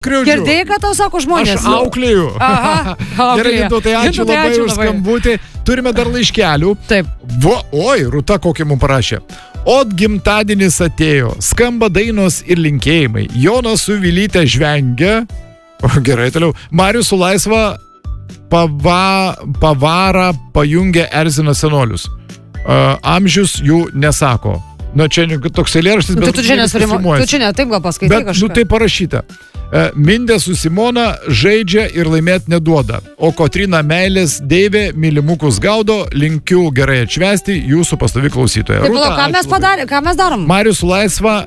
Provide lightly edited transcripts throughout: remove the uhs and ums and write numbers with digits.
Girdėjai, ką tau sako žmonės? Aš auklėju. Aha, Gerai, Gintautai, ačiū labai už skambutį. Turime dar laiškelių. Taip. Oi, Rūta kokį mums parašė. Ot gimtadienis atėjo, skamba dainos ir linkėjimai. Jonas su Vilyte žvengia. Gerai, toliau. Marius su Laisva pavarą pajungia erzina senolius. Amžius jų nesako. Na, čia toks eilėraštis, bet... Tu čia ne taip gal paskaitai kažką. Bet, tai parašyta. Mindė su Simona žaidžia ir laimėt neduoda. O Kotryna meilės Deivė mylimukus gaudo, linkiu gerai atšvęsti jūsų pastovi klausytoja. Taip, ką mes darom? Marius Laisva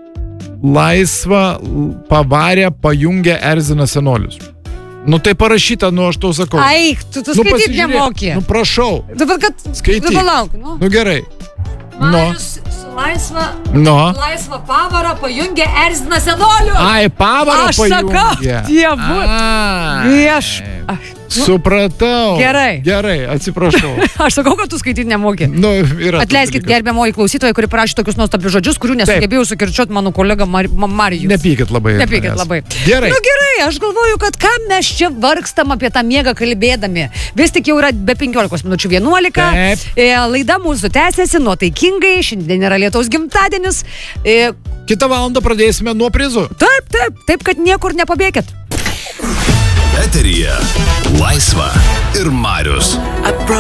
pavarė pajungia erzina senolius. Nu tai parašyta, aš tau sakau. Ai, tu skaityt nemoki. Nu prašau. Dabar kad... Skaityk. Palauk, Nu gerai. Marius su Laisva pavarą pajungia erzina senolių. Ai, pavarą pajungia. Aš sakau, Supratau. Gerai, atsiprašau. Aš sakau, kad tu skaityti nemoki. Atleiskit, gerbiamoji klausytoja, kuri parašė tokius nuostabius žodžius, kurių nesugebėjau sukirčiuoti mano kolega Marijus. Nepykit labai. Gerai. Nu gerai, aš galvoju, kad kam mes čia vargstam apie tą miegą kalbėdami. Vis tik jau yra be 15 minučių 11. Laida mūsų tęsiasi nuotaikingai. Šiandien yra Lietaus gimtadienis. Kitą valandą pradėsime nuo prizų. Taip, kad niekur nepabėkit. Eteryje Laisva ir Marius.